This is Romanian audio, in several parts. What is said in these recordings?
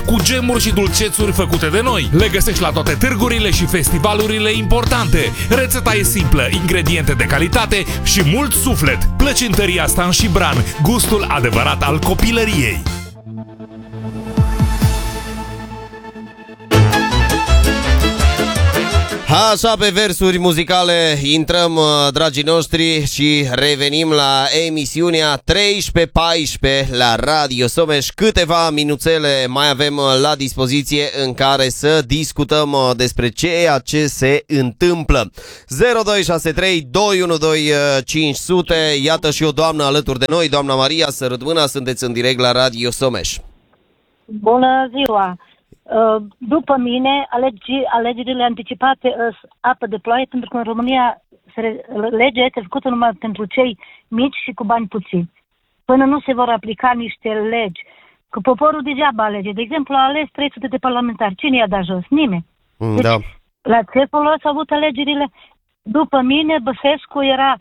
cu gemuri și dulcețuri făcute de noi. Le găsești la toate târgurile și festivalurile importante. Rețeta e simplă, ingrediente de calitate și mult suflet. Plăcintăria Stan și Bran, gustul adevărat al copilăriei. Așa, pe versuri muzicale intrăm, dragii noștri, și revenim la emisiunea 13-14 la Radio Someș. Câteva minuțele mai avem la dispoziție în care să discutăm despre ceea ce se întâmplă. 0263 212 500. Iată și o doamnă alături de noi, doamna Maria, sărut mâna, sunteți în direct la Radio Someș. Bună ziua! După mine, alegerile anticipate apă de ploaie, pentru că în România legea este făcută numai pentru cei mici și cu bani puțini. Până nu se vor aplica niște legi, că poporul degeaba alege. De exemplu, a ales 300 de parlamentari. Cine i-a dat jos? Nimeni. Deci, Da. la ce folos au avut alegerile? După mine, Băsescu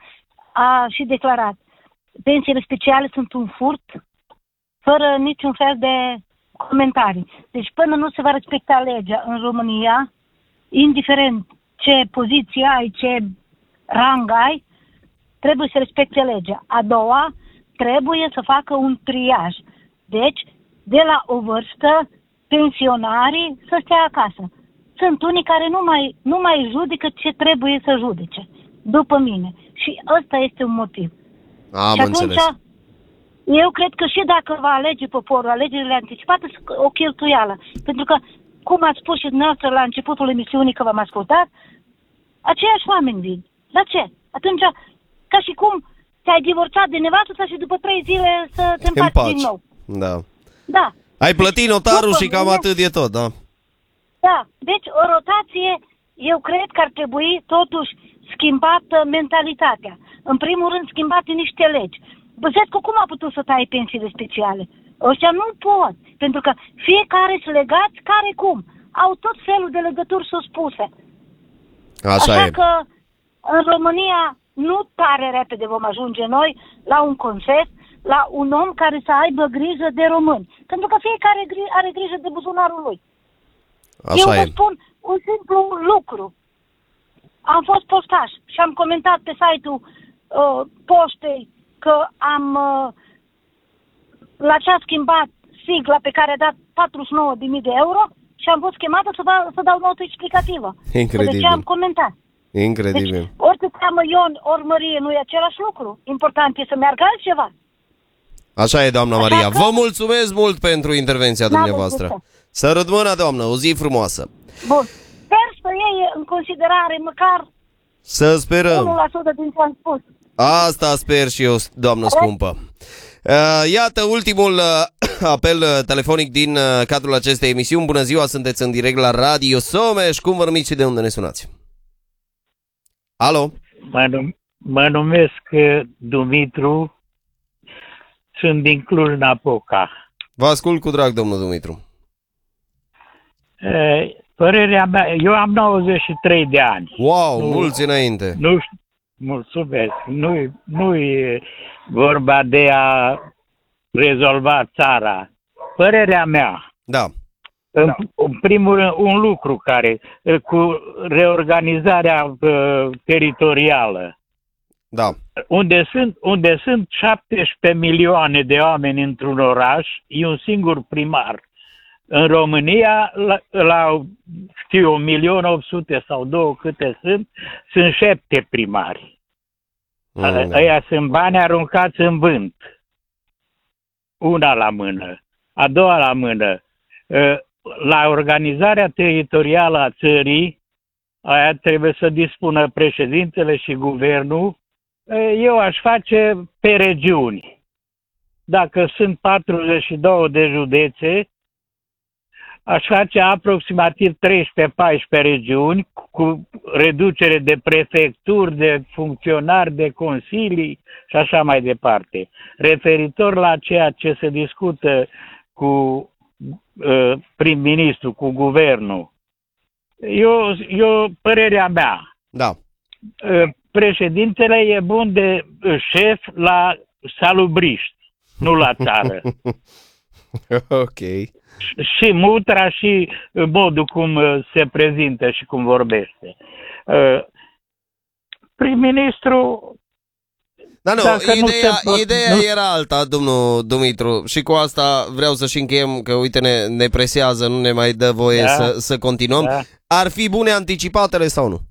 a și declarat: pensiile speciale sunt un furt, fără niciun fel de comentarii. Deci până nu se va respecta legea în România, indiferent ce poziție ai, ce rang ai, trebuie să respecte legea. A doua, trebuie să facă un triaj. Deci, de la o vârstă, pensionarii să stea acasă. Sunt unii care nu mai judecă ce trebuie să judece, după mine. Și ăsta este un motiv. Am și atunci, înțeles. eu cred că și dacă va alege poporul alegerile anticipate, o cheltuială. Pentru că, cum ați spus și dumneavoastră la începutul emisiunii, că v-am ascultat, aceiași oameni vin. La ce? Atunci, ca și cum te-ai divorțat de nevastă ta și după 3 zile să te împaci din nou. Da. Da. Ai plătit notarul După și cam mine, atât e tot, da? Da. Deci, o rotație, eu cred că ar trebui totuși schimbată mentalitatea. În primul rând, schimbate niște legi. Băsescu cum a putut să taie pensiile speciale? Ăștia nu pot, pentru că fiecare sunt legați care cum. Au tot felul de legături suspuse. Așa e. că în România nu tare repede vom ajunge noi la un consens, la un om care să aibă grijă de români. Pentru că fiecare are grijă de buzunarul lui. Eu Așa vă e. spun un simplu lucru. Am fost poștaș și am comentat pe site-ul poștei că la ce a schimbat sigla pe care a dat 49.000 de euro și am fost chemată să dau notă explicativă. Incredibil. De ce am comentat. Incredibil. Deci, ori se cheamă Ion, ori Mărie, nu e același lucru. Important e să meargă altceva. Așa e, doamna Așa Maria. că- Vă mulțumesc mult pentru intervenția dumneavoastră. Sărut mâna, doamnă, o zi frumoasă. Bun. Sper să iei în considerare măcar Să sperăm. 1% din ce am spus. Asta sper și eu, doamnă scumpă. Iată ultimul apel telefonic din cadrul acestei emisiuni. Bună ziua, sunteți în direct la Radio Someș. Cum vă numiți și de unde ne sunați? Alo? Mă numesc Dumitru, sunt din Cluj-Napoca. Vă ascult cu drag, domnul Dumitru. Părerea mea, eu am 93 de ani. Wow, mulți înainte. Nu știu, mulțumesc. Nu e vorba de a rezolva țara. Părerea mea. Da. În primul rând, un lucru care, cu reorganizarea teritorială, Da. unde sunt 17 milioane de oameni într-un oraș, e un singur primar. În România, la 1.800.000 sau 2 câte sunt 7 primari. Ăia sunt bani aruncați în vânt. Una la mână. A doua la mână. La organizarea teritorială a țării, aia trebuie să dispună președintele și guvernul. Eu aș face pe regiuni. Dacă sunt 42 de județe, aș face aproximativ 13-14 regiuni cu reducere de prefecturi, de funcționari, de consilii și așa mai departe. Referitor la ceea ce se discută cu prim-ministru, cu guvernul, eu părerea mea, Da. președintele e bun de șef la salubriști, nu la țară. Ok. Și mutra și modul cum se prezintă și cum vorbește. Prim-ministru... Da, nu, ideea era alta, domnul Dumitru, și cu asta vreau să și încheiem, că uite ne presează, nu ne mai dă voie să continuăm. Da. Ar fi bune anticipatele sau nu?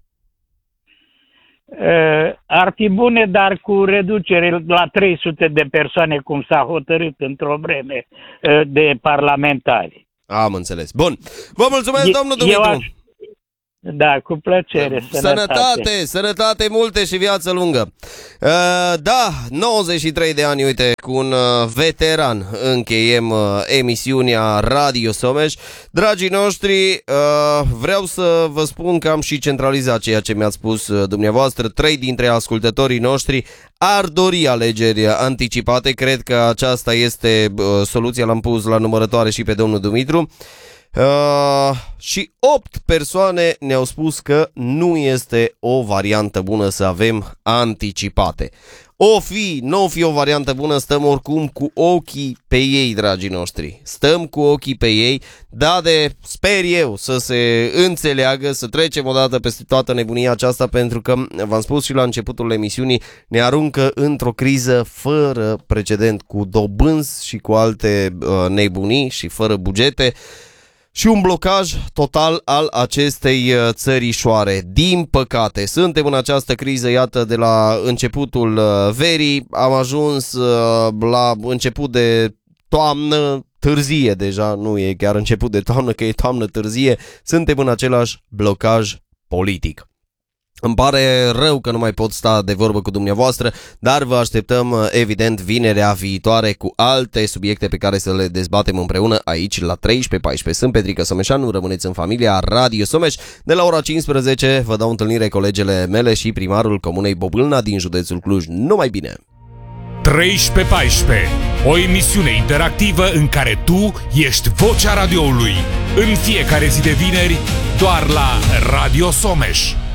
Ar fi bune, dar cu reducere la 300 de persoane, cum s-a hotărât într-o vreme, de parlamentari. Am înțeles. Bun. Vă mulțumesc, domnul Dumitru. Da, cu plăcere. Sănătate multe și viață lungă. Da, 93 de ani, uite, cu un veteran încheiem emisiunea Radio Someș. Dragii noștri, vreau să vă spun că am și centralizat ceea ce mi-ați spus dumneavoastră. 3 dintre ascultătorii noștri ar dori alegeri anticipate. Cred că aceasta este soluția, l-am pus la numărătoare și pe domnul Dumitru. Și 8 persoane ne-au spus că nu este o variantă bună să avem anticipate. Nu fi o variantă bună, stăm oricum cu ochii pe ei, dragii noștri. Stăm cu ochii pe ei, sper eu să se înțeleagă, să trecem odată peste toată nebunia aceasta, pentru că, v-am spus și la începutul emisiunii, ne aruncă într-o criză fără precedent, cu dobânzi și cu alte nebunii și fără bugete. Și un blocaj total al acestei țărișoare. Din păcate, suntem în această criză, iată, de la începutul verii, am ajuns la început de toamnă târzie deja, nu e chiar început de toamnă, că e toamnă târzie, suntem în același blocaj politic. Îmi pare rău că nu mai pot sta de vorbă cu dumneavoastră, dar vă așteptăm evident vinerea viitoare cu alte subiecte pe care să le dezbatem împreună aici la 13-14. Sunt Petrică Someșanu, rămâneți în familia Radio Someș. De la ora 15 vă dau întâlnire colegele mele și primarul comunei Bobâlna din județul Cluj. Numai bine! 13-14, o emisiune interactivă în care tu ești vocea radioului. În fiecare zi de vineri, doar la Radio Someș.